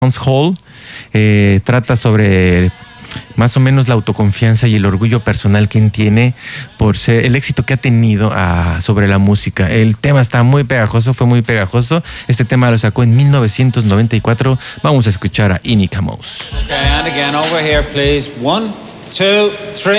Hall. Trata sobre más o menos la autoconfianza y el orgullo personal que él tiene por ser el éxito que ha tenido sobre la música. El tema está muy pegajoso, fue muy pegajoso. Este tema lo sacó en 1994. Vamos a escuchar a Inika Mouse. Okay, and again over here, please. 1, 2, 3.